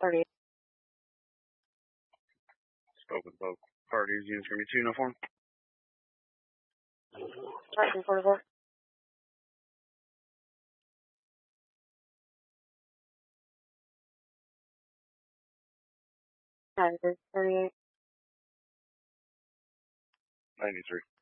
38. Spoke with both parties. Units going to be 2 uniform. 44. 38. 93.